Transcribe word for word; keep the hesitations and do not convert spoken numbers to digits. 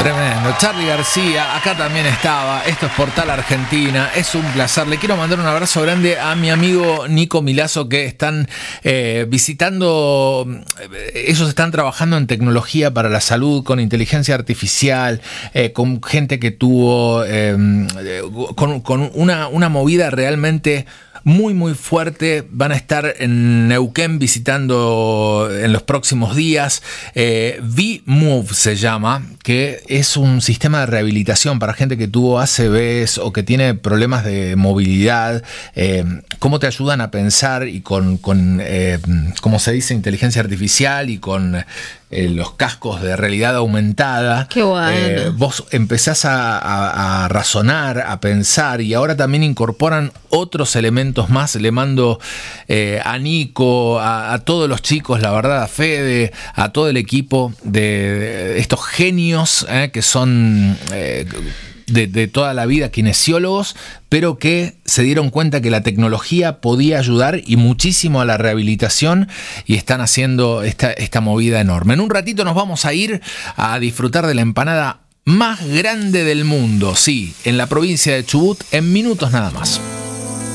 Tremendo. Charly García, acá también estaba. Esto es Portal Argentina. Es un placer. Le quiero mandar un abrazo grande a mi amigo Nico Milazzo, que están eh, visitando. Ellos están trabajando en tecnología para la salud, con inteligencia artificial, eh, con gente que tuvo. Eh, con, con una, una movida realmente muy muy fuerte. Van a estar en Neuquén visitando en los próximos días. eh, V-Move se llama, que es un sistema de rehabilitación para gente que tuvo A C Vs o que tiene problemas de movilidad. eh, cómo te ayudan a pensar, y con, con eh, como se dice, inteligencia artificial, y con eh, los cascos de realidad aumentada. Qué bueno. eh, vos empezás a, a, a razonar, a pensar, y ahora también incorporan otros elementos más. Le mando eh, a Nico, a, a todos los chicos, la verdad, a Fede, a todo el equipo de, de estos genios eh, que son eh, de, de toda la vida kinesiólogos, pero que se dieron cuenta que la tecnología podía ayudar y muchísimo a la rehabilitación, y están haciendo esta, esta movida enorme. En un ratito nos vamos a ir a disfrutar de la empanada más grande del mundo, sí, en la provincia de Chubut, en minutos nada más.